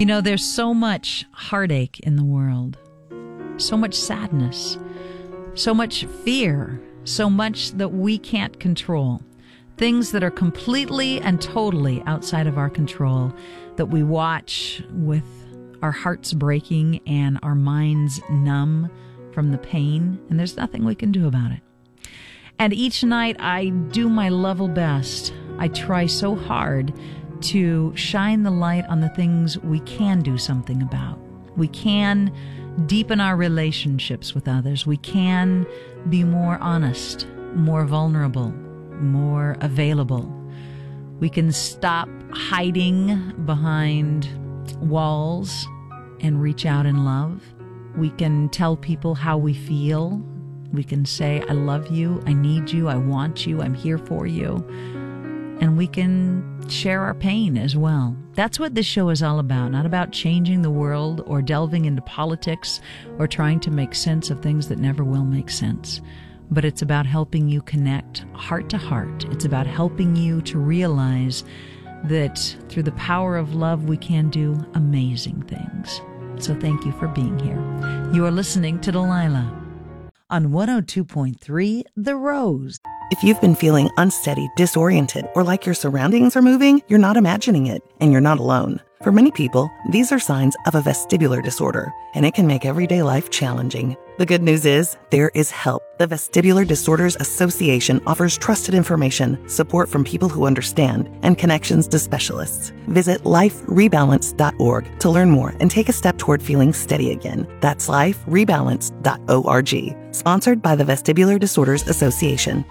You know, there's so much heartache in the world, so much sadness, so much fear, so much that we can't control. Things that are completely and totally outside of our control that we watch with our hearts breaking and our minds numb from the pain, and there's nothing we can do about it. And each night I do my level best. I try so hard to shine the light on the things we can do something about. We can deepen our relationships with others. We can be more honest, more vulnerable, more available. We can stop hiding behind walls and reach out in love. We can tell people how we feel. We can say, I love you, I need you, I want you, I'm here for you. And we can share our pain as well. That's what this show is all about. Not about changing the world or delving into politics or trying to make sense of things that never will make sense. But it's about helping you connect heart to heart. It's about helping you to realize that through the power of love, we can do amazing things. So thank you for being here. You are listening to Delilah on 102.3 The Rose. If you've been feeling unsteady, disoriented, or like your surroundings are moving, you're not imagining it, and you're not alone. For many people, these are signs of a vestibular disorder, and it can make everyday life challenging. The good news is, there is help. The Vestibular Disorders Association offers trusted information, support from people who understand, and connections to specialists. Visit liferebalance.org to learn more and take a step toward feeling steady again. That's liferebalance.org. Sponsored by the Vestibular Disorders Association.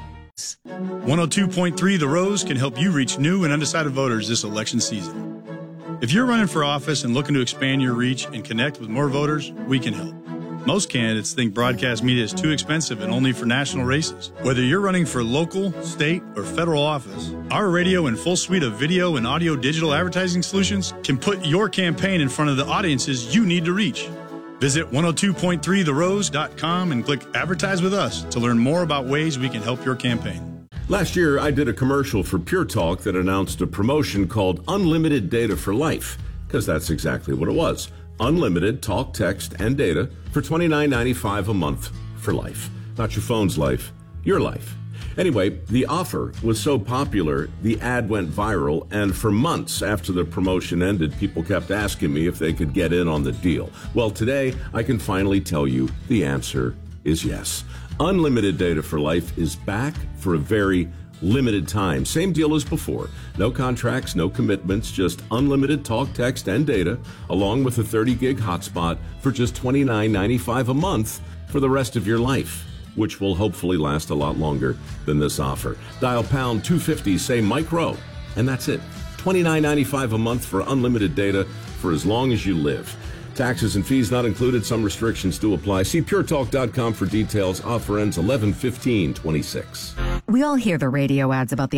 102.3 The Rose can help you reach new and undecided voters this election season. If you're running for office and looking to expand your reach and connect with more voters, we can help. Most candidates think broadcast media is too expensive and only for national races. Whether you're running for local, state, or federal office, our radio and full suite of video and audio digital advertising solutions can put your campaign in front of the audiences you need to reach. Visit 102.3therose.com and click Advertise with Us to learn more about ways we can help your campaign. Last year, I did a commercial for Pure Talk that announced a promotion called Unlimited Data for Life, because that's exactly what it was. Unlimited talk, text, and data for $29.95 a month for life. Not your phone's life, your life. Anyway, the offer was so popular, the ad went viral, and for months after the promotion ended, people kept asking me if they could get in on the deal. Well, today, I can finally tell you the answer is yes. Unlimited Data for Life is back for a very limited time. Same deal as before. No contracts, no commitments, just unlimited talk, text, and data, along with a 30-gig hotspot for just $29.95 a month for the rest of your life, which will hopefully last a lot longer than this offer. Dial pound 250, say Mike Rowe, and that's it. $29.95 a month for unlimited data for as long as you live. Taxes and fees not included. Some restrictions do apply. See puretalk.com for details. Offer ends 11/15/26. We all hear the radio ads about the